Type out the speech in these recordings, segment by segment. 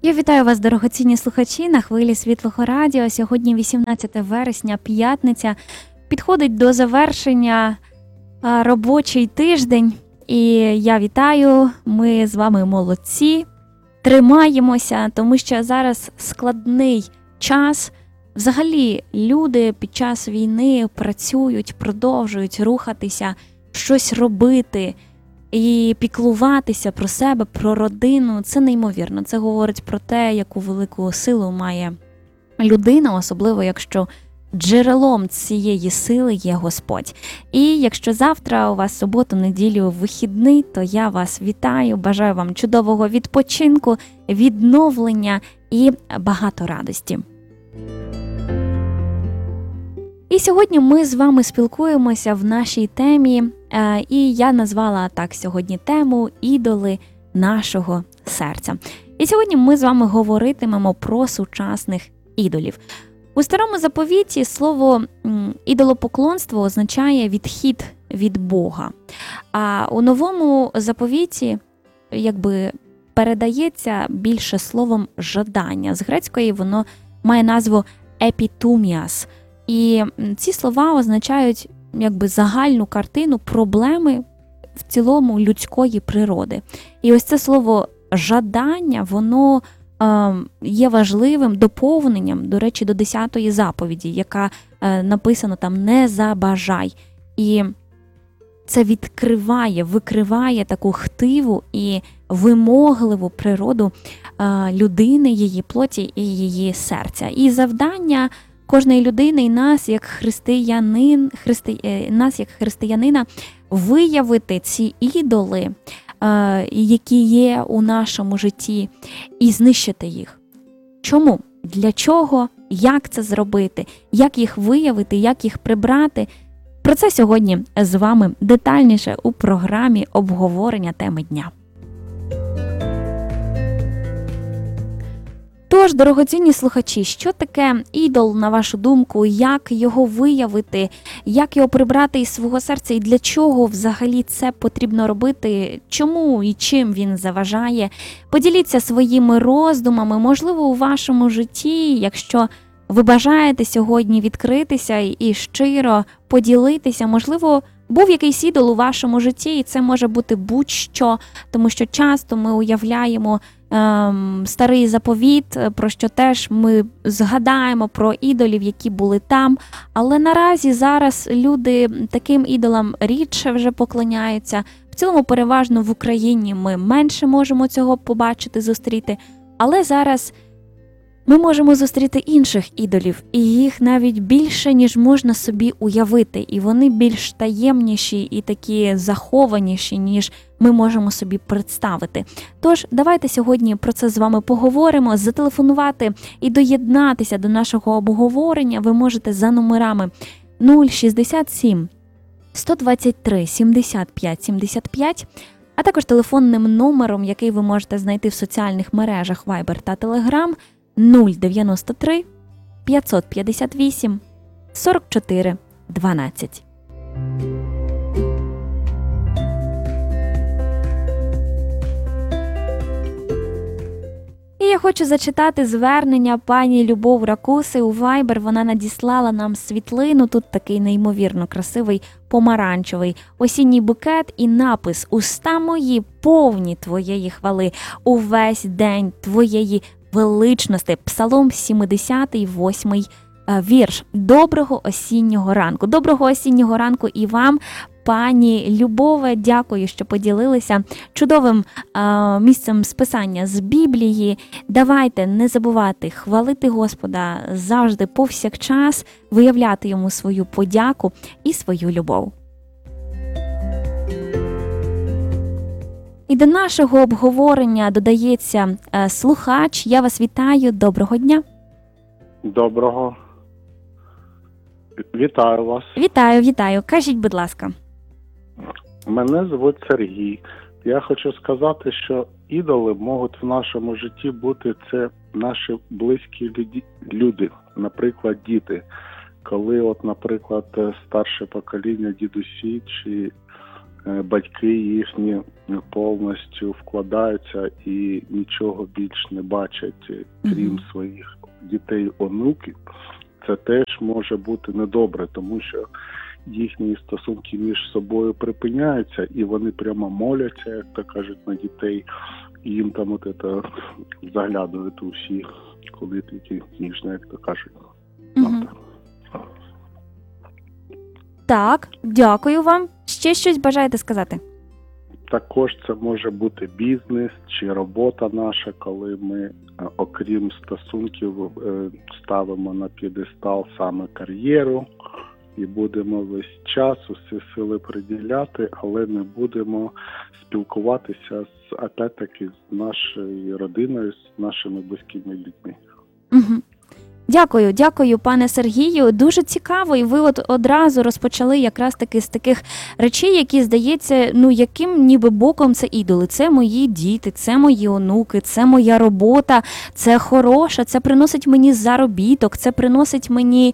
Я вітаю вас, дорогоцінні слухачі, на хвилі Світлого Радіо. Сьогодні 18 вересня, п'ятниця. Підходить до завершення робочий тиждень. І я вітаю, ми з вами молодці, тримаємося, тому що зараз складний час. Взагалі люди під час війни працюють, продовжують рухатися, щось робити і піклуватися про себе, про родину. Це неймовірно. Це говорить про те, яку велику силу має людина, особливо якщо джерелом цієї сили є Господь. І якщо завтра у вас суботу, неділю, вихідний, то я вас вітаю, бажаю вам чудового відпочинку, відновлення і багато радості. І сьогодні ми з вами спілкуємося в нашій темі, і я назвала так сьогодні тему «Ідоли нашого серця». І сьогодні ми з вами говоритимемо про сучасних ідолів. У Старому Заповіті слово «ідолопоклонство» означає «відхід від Бога». А у Новому Заповіті передається більше словом «жадання». З грецької воно має назву «епітуміас». І ці слова означають загальну картину проблеми в цілому людської природи. І ось це слово «жадання», воно є важливим доповненням, до речі, до 10-ї заповіді, яка написано там «не забажай». І це викриває таку хтиву і вимогливу природу людини, її плоті і її серця. І завдання кожної людини і нас, як християнина, виявити ці ідоли, які є у нашому житті, і знищити їх. Чому? Для чого? Як це зробити? Як їх виявити? Як їх прибрати? Про це сьогодні з вами детальніше у програмі обговорення теми дня. Тож, дорогоцінні слухачі, що таке ідол, на вашу думку, як його виявити, як його прибрати із свого серця і для чого взагалі це потрібно робити, чому і чим він заважає? Поділіться своїми роздумами, можливо, у вашому житті, якщо ви бажаєте сьогодні відкритися і щиро поділитися, можливо, був якийсь ідол у вашому житті, і це може бути будь-що, тому що часто ми уявляємо старий заповіт, про що теж ми згадаємо про ідолів, які були там, але наразі зараз люди таким ідолам рідше вже поклоняються. В цілому переважно в Україні ми менше можемо цього побачити, зустріти, але зараз ми можемо зустріти інших ідолів, і їх навіть більше, ніж можна собі уявити. І вони більш таємніші і такі захованіші, ніж ми можемо собі представити. Тож, давайте сьогодні про це з вами поговоримо. Зателефонувати і доєднатися до нашого обговорення ви можете за номерами 067 123 75 75, а також телефонним номером, який ви можете знайти в соціальних мережах Viber та Telegram, 093 558 44 12. І я хочу зачитати звернення пані Любов Ракуси у Viber. Вона надіслала нам світлину, тут такий неймовірно красивий помаранчевий осінній букет і напис «Уста мої повні твоєї хвали, увесь день твоєї величності». Псалом 78 вірш. Доброго осіннього ранку. Доброго осіннього ранку і вам, пані Любове. Дякую, що поділилися чудовим місцем списання з Біблії. Давайте не забувати хвалити Господа завжди, повсякчас, виявляти йому свою подяку і свою любов. І до нашого обговорення додається слухач. Я вас вітаю. Доброго дня. Доброго. Вітаю вас. Вітаю. Кажіть, будь ласка. Мене звуть Сергій. Я хочу сказати, що ідоли можуть в нашому житті бути це наші близькі люди, наприклад, діти. Коли, наприклад, старше покоління, дідусі чи батьки їхні повністю вкладаються і нічого більш не бачать, крім своїх дітей, онуків, це теж може бути недобре, тому що їхні стосунки між собою припиняються, і вони прямо моляться, як то кажуть, на дітей, і їм там от це заглядують у всі, коли такі ніжні, як то кажуть. Так, дякую вам. Ще щось бажаєте сказати? Також це може бути бізнес чи робота наша, коли ми, окрім стосунків, ставимо на п'єдестал саме кар'єру і будемо весь час усі сили приділяти, але не будемо спілкуватися опять-таки з нашою родиною, з нашими близькими людьми. Угу. Дякую, пане Сергію. Дуже цікаво, і ви одразу розпочали якраз таки з таких речей, які, здається, яким ніби боком це ідоли. Це мої діти, це мої онуки, це моя робота, це хороша, це приносить мені заробіток, це приносить мені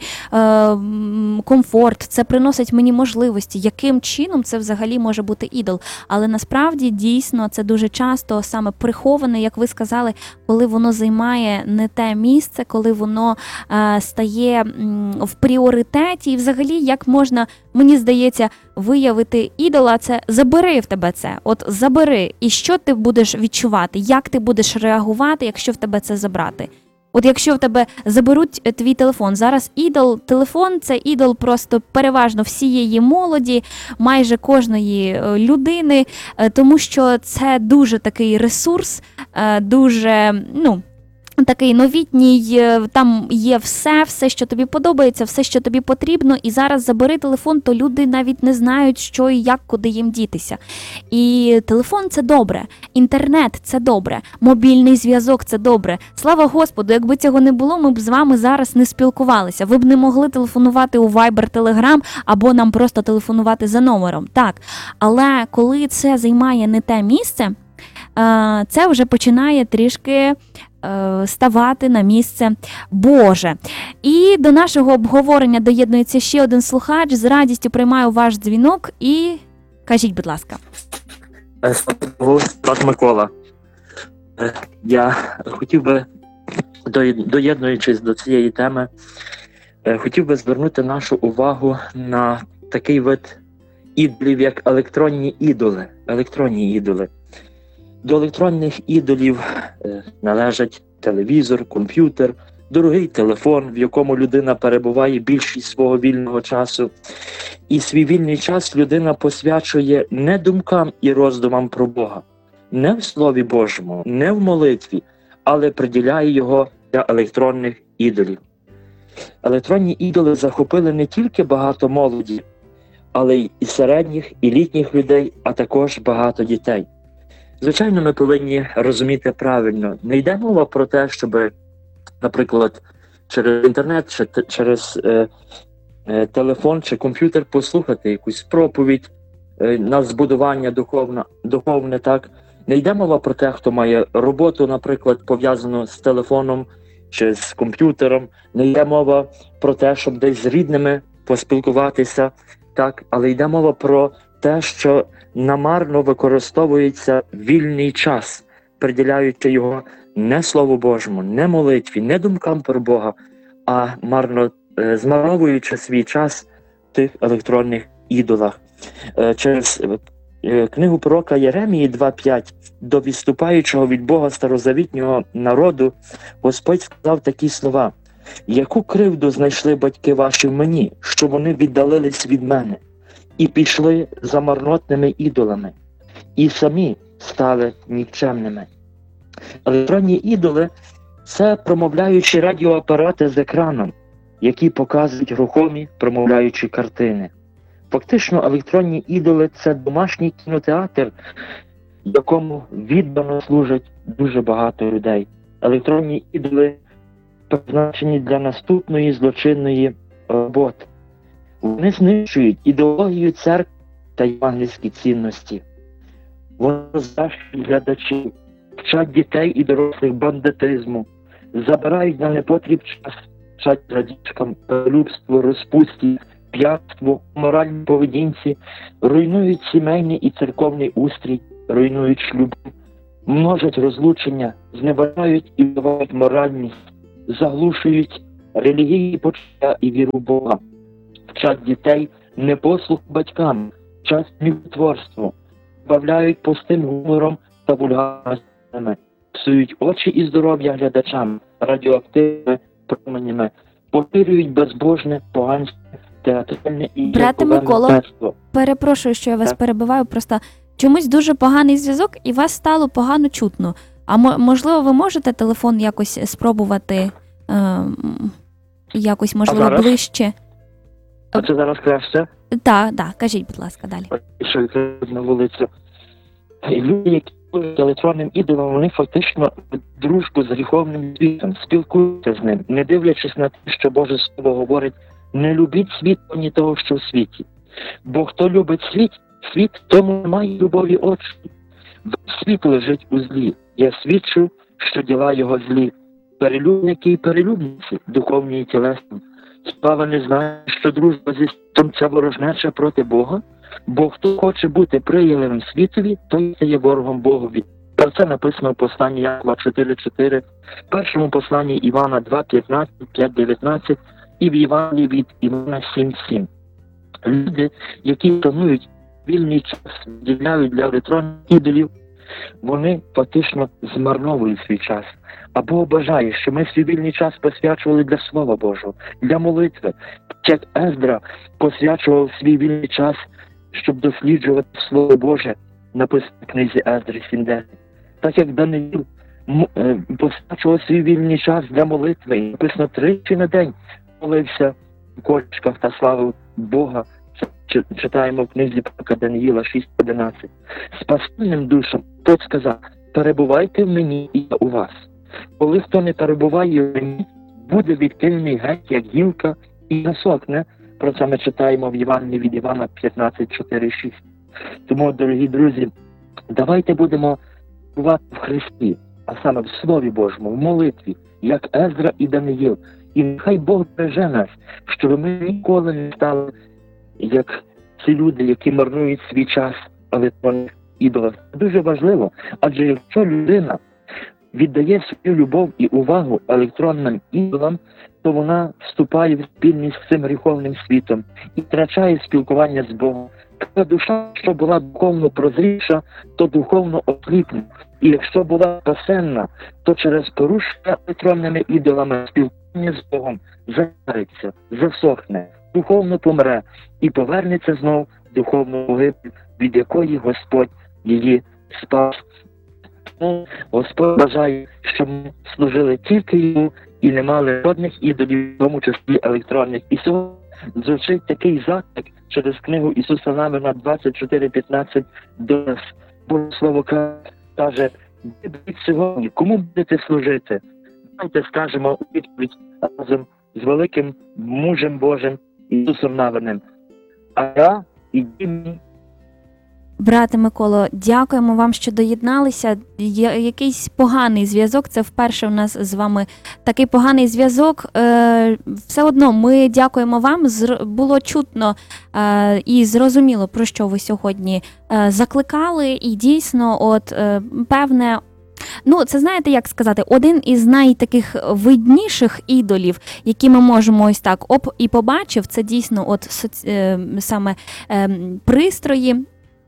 комфорт, це приносить мені можливості. Яким чином це взагалі може бути ідол? Але насправді, дійсно, це дуже часто саме приховане, як ви сказали, коли воно займає не те місце, коли воно стає в пріоритеті, і взагалі, як можна, мені здається, виявити ідола, це забери в тебе це, от забери, і що ти будеш відчувати, як ти будеш реагувати, якщо в тебе це забрати. От якщо в тебе заберуть твій телефон, зараз телефон – це ідол просто переважно всієї молоді, майже кожної людини, тому що це дуже такий ресурс, дуже, такий новітній, там є все, що тобі подобається, все, що тобі потрібно, і зараз забери телефон, то люди навіть не знають, що і як, куди їм дітися. І телефон – це добре, інтернет – це добре, мобільний зв'язок – це добре. Слава Господу, якби цього не було, ми б з вами зараз не спілкувалися. Ви б не могли телефонувати у Viber, Telegram, або нам просто телефонувати за номером. Так, але коли це займає не те місце, це вже починає трішки ставати на місце Боже. І до нашого обговорення доєднується ще один слухач. З радістю приймаю ваш дзвінок і кажіть, будь ласка. Брат Микола. Я хотів би, доєднуючись до цієї теми, хотів би звернути нашу увагу на такий вид ідолів, як електронні ідоли. До електронних ідолів належать телевізор, комп'ютер, дорогий телефон, в якому людина перебуває більшість свого вільного часу. І свій вільний час людина посвячує не думкам і роздумам про Бога, не в Слові Божому, не в молитві, але приділяє його для електронних ідолів. Електронні ідоли захопили не тільки багато молоді, але й середніх, і літніх людей, а також багато дітей. Звичайно, ми повинні розуміти правильно. Не йде мова про те, щоб, наприклад, через інтернет, чи через телефон чи комп'ютер послухати якусь проповідь на збудування духовне, так. Не йде мова про те, хто має роботу, наприклад, пов'язану з телефоном чи з комп'ютером. Не йде мова про те, щоб десь з рідними поспілкуватися, так. Але йде мова про те, що намарно використовується вільний час, приділяючи його не Слову Божому, не молитві, не думкам про Бога, а марно змарновуючи свій час в тих електронних ідолах. Через книгу пророка Єремії 2.5 до відступаючого від Бога старозавітнього народу Господь сказав такі слова: «Яку кривду знайшли батьки ваші в мені, що вони віддалились від мене і пішли за марнотними ідолами, і самі стали нікчемними». Електронні ідоли – це промовляючі радіоапарати з екраном, які показують рухомі промовляючі картини. Фактично, електронні ідоли – це домашній кінотеатр, якому віддано служать дуже багато людей. Електронні ідоли призначені для наступної злочинної роботи. Вони знищують ідеологію церкви та євангельські цінності. Вони розбращують глядачів, вчать дітей і дорослих бандитизму, забирають на непотріб час, вчать радічкам, любству, розпусті, п'янство, моральній поведінці, руйнують сімейний і церковний устрій, руйнують шлюби, множать розлучення, зневажають і вбивають моральність, заглушують релігійні почуття і віру в Бога, вчать дітей непослуху батькам, вчать міротворству, бавляють пустим гумором та вульгарностями, псують очі і здоров'я глядачам радіоактивними променями, поширюють безбожне, поганське, театральне і Брате Миколо, мистецтво. перепрошую, що я вас Так. перебиваю, просто чомусь дуже поганий зв'язок і вас стало погано чутно. А можливо, ви можете телефон якось спробувати, якось, можливо, зараз? ближче? А це зараз краще? Так, кажіть, будь ласка, далі. Що йти на вулицю. І люди, які служать електронним ідолам, вони фактично дружбу з гріховним світом, спілкуються з ним, не дивлячись на те, що Боже Слово говорить, не любіть світ, ні того, що в світі. Бо хто любить світ, тому немає любові очі. Світ лежить у злі. Я свідчу, що діла його злі. Перелюбники і перелюбниці, духовні і тілесні. Хіба ви не знаєте, що дружба зі світом – це ворожнеча проти Бога? Бо хто хоче бути приятелем світові, той є ворогом Богові. Про це написано в посланні Якова 4.4, в першому посланні Івана 2.15, 5.19 і в Івані від Івана 7.7. Люди, які шанують вільний час, виділяють для електронних ідолів, вони фактично змарновують свій час. А Бог бажає, що ми свій вільний час посвячували для Слова Божого, для молитви. Як Ездра посвячував свій вільний час, щоб досліджувати Слово Боже, написано в книзі Ездри 7.10. Так як Даниїл посвячував свій вільний час для молитви, і написано 3 на день молився в кочках та славив Бога. Читаємо в книзі пророка Даниїла 6.11. Спасенним душам Господь сказав: перебувайте в мені і я у вас. Коли хто не перебуває в мені, буде відкинений геть, як гілка, і засохне. Про це ми читаємо в Євангелії від Івана 15.4.6. Тому, дорогі друзі, давайте будемо перебувати в Христі, а саме в Слові Божому, в молитві, як Ездра і Даниїл. І нехай Бог береже нас, щоб ми ніколи не стали як ці люди, які марнують свій час електронних ідолах. Це дуже важливо, адже якщо людина віддає свою любов і увагу електронним ідолам, то вона вступає в спільність з цим гріховним світом і втрачає спілкування з Богом. Така душа, що була духовно прозріша, то духовно осліпне. І якщо була спасенна, то через порушення електронними ідолами спілкування з Богом зариться, засохне, духовно помре і повернеться знов в духовну погибель, від якої Господь її спас. Тому Господь бажає, щоб ми служили тільки Йому і не мали жодних ідолів, в тому числі електронних. І сьогодні звучить такий заклик через книгу Ісуса Навина 24.15 до нас. Боже Слово каже: «Виберіть сьогодні, кому будете служити?» Давайте скажемо у відповідь разом з великим мужем Божим Ісусом Навиним: «А я і дім». Брате Миколо, дякуємо вам, що доєдналися. Якийсь поганий зв'язок, це вперше у нас з вами такий поганий зв'язок. Все одно ми дякуємо вам, було чутно і зрозуміло, про що ви сьогодні закликали. І дійсно, певне, це, знаєте, як сказати, один із найтаких видніших ідолів, які ми можемо ось так і побачив, це дійсно саме пристрої,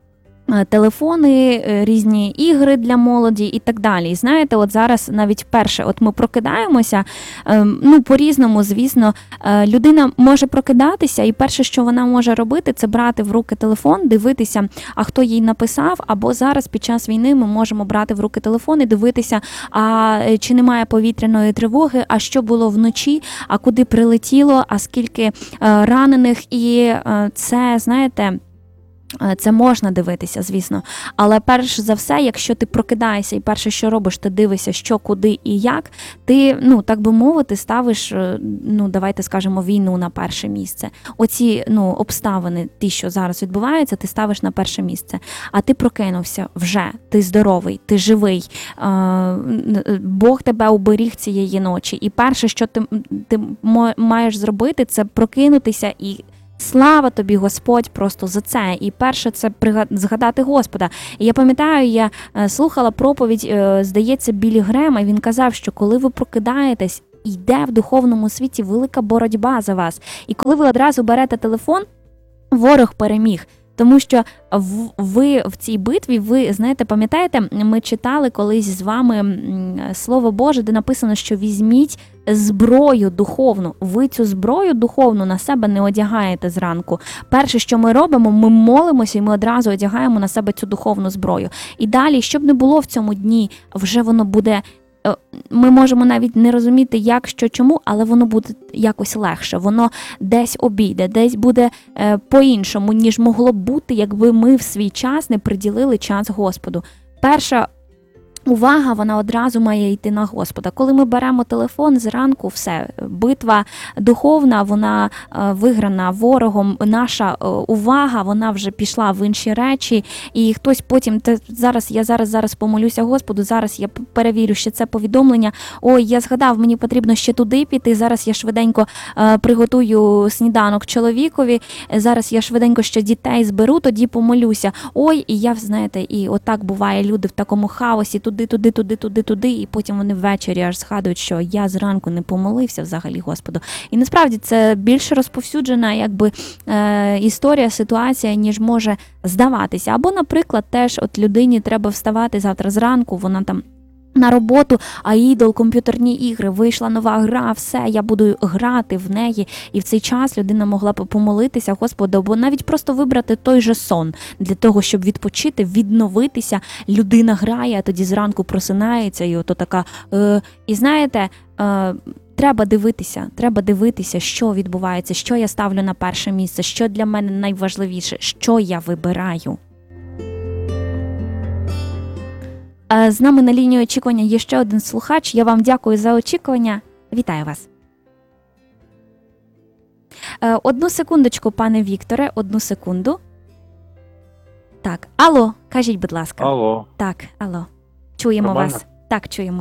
телефони, різні ігри для молоді і так далі. І знаєте, зараз навіть вперше ми прокидаємося, по-різному, звісно, людина може прокидатися, і перше, що вона може робити, це брати в руки телефон, дивитися, а хто їй написав, або зараз під час війни ми можемо брати в руки телефон і дивитися, а чи немає повітряної тривоги, а що було вночі, а куди прилетіло, а скільки ранених, і це, знаєте, це можна дивитися, звісно, але перш за все, якщо ти прокидаєшся і перше, що робиш, ти дивишся, що, куди і як, ти, так би мовити, ставиш, давайте скажемо, війну на перше місце. Оці, обставини, ті, що зараз відбуваються, ти ставиш на перше місце. А ти прокинувся вже, ти здоровий, ти живий, Бог тебе уберіг цієї ночі. І перше, що ти маєш зробити, це прокинутися і Слава тобі, Господь, просто за це. І перше, це згадати Господа. І я пам'ятаю, я слухала проповідь, здається, Біллі Грема, і він казав, що коли ви прокидаєтесь, йде в духовному світі велика боротьба за вас. І коли ви одразу берете телефон, ворог переміг. Тому що ви в цій битві, ви, знаєте, пам'ятаєте, ми читали колись з вами Слово Боже, де написано, що візьміть зброю духовну. Ви цю зброю духовну на себе не одягаєте зранку. Перше, що ми робимо, ми молимося і ми одразу одягаємо на себе цю духовну зброю. І далі, щоб не було в цьому дні, вже воно буде... Ми можемо навіть не розуміти, як, що, чому, але воно буде якось легше. Воно десь обійде, десь буде по-іншому, ніж могло б бути, якби ми в свій час не приділили час Господу. Перша увага, вона одразу має йти на Господа. Коли ми беремо телефон зранку, все, битва духовна, вона виграна ворогом, наша увага, вона вже пішла в інші речі, і хтось потім, я зараз помолюся Господу, зараз я перевірю ще це повідомлення, ой, я згадав, мені потрібно ще туди піти, зараз я швиденько приготую сніданок чоловікові, зараз я швиденько ще дітей зберу, тоді помолюся. Ой, і я, знаєте, і отак буває, люди в такому хаосі, туди, і потім вони ввечері аж згадують, що я зранку не помолився взагалі Господу. І насправді це більш розповсюджена історія, ситуація, ніж може здаватися. Або, наприклад, теж от людині треба вставати завтра зранку, вона там на роботу, а ідол, комп'ютерні ігри, вийшла нова гра, все, я буду грати в неї. І в цей час людина могла б помолитися Господу, або навіть просто вибрати той же сон для того, щоб відпочити, відновитися. Людина грає, а тоді зранку просинається, і ото така... І знаєте, треба дивитися, що відбувається, що я ставлю на перше місце, що для мене найважливіше, що я вибираю. З нами на лінії очікування є ще один слухач. Я вам дякую за очікування. Вітаю вас. Одну секундочку, пане Вікторе, одну секунду. Так, алло, кажіть, будь ласка. Алло. Так, алло. Чуємо Нормально? вас. Так, чуємо.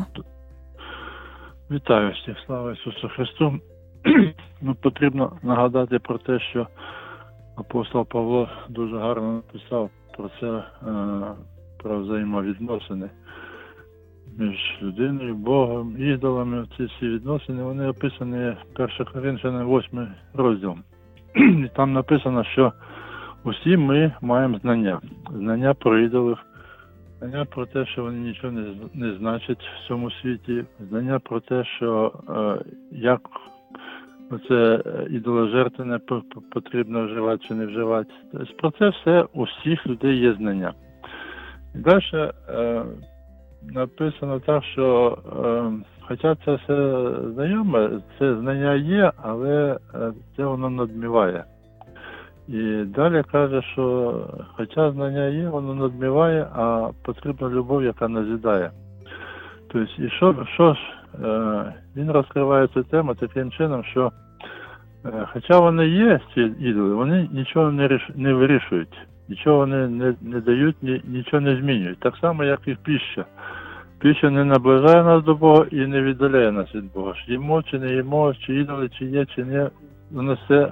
Вітаю всіх, слава Ісусу Христу. Потрібно нагадати про те, що апостол Павло дуже гарно написав про це, про взаємовідносини між людиною, Богом, ідолами. Ці всі відносини, вони описані в 1 Коринфянам 8 розділ. І там написано, що усі ми маємо знання. Знання про ідолів, знання про те, що вони нічого не значать в цьому світі, знання про те, що як оце ідоложертвене потрібно вживати чи не вживати. Тобто про це все у всіх людей є знання. І далі написано так, що хоча це все знайоме, це знання є, але це воно надміває. І далі каже, що хоча знання є, воно надміває, а потрібна любов, яка назідає. Тобто, і що ж, він розкриває цю тему таким чином, що хоча вони є, ці ідоли, вони нічого не вирішують, нічого вони не дають, нічого не змінюють. Так само, як і піща. Піща не наближає нас до Бога і не віддаляє нас від Бога. Їмо чи не їмо, чи ідоли, чи є, чи не, воно все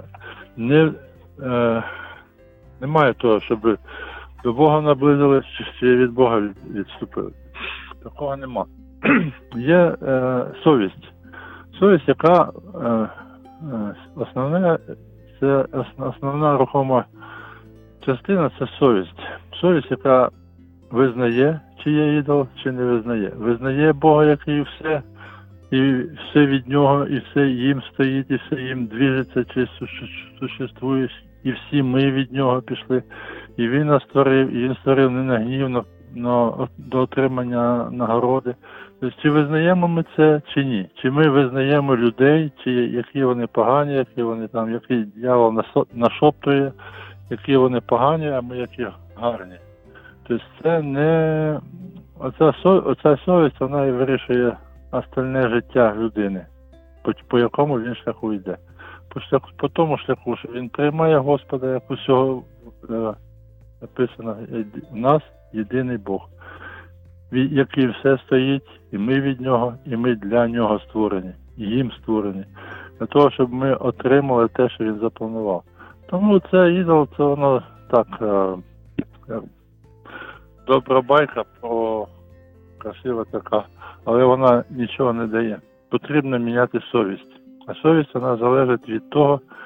немає того, щоб до Бога наблизились, чи від Бога відступили. Такого нема. Є совість. Совість, яка основна рухома частина – це совість. Совість, яка визнає, чи є ідол, чи не визнає. Визнає Бога, який все, і все від нього, і все їм стоїть, і все їм движеться, чи существує, і всі ми від нього пішли. І він нас створив, і він створив не на гнів, до отримання нагороди. Тобто, чи визнаємо ми це, чи ні? Чи ми визнаємо людей, чи які вони погані, які вони там, який дьявол нашоптує, які вони погані, а ми які гарні. Тобто це не... Оця совість, вона і вирішує остальне життя людини, по якому він шляху йде. По тому шляху, що він приймає Господа, як усього написано, в нас єдиний Бог, який все стоїть, і ми від нього, і ми для нього створені, і їм створені. Для того, щоб ми отримали те, що він запланував. Тому це ідол, це воно так, як добра байка, красива така, але вона нічого не дає. Потрібно міняти совість. А совість вона залежить від того,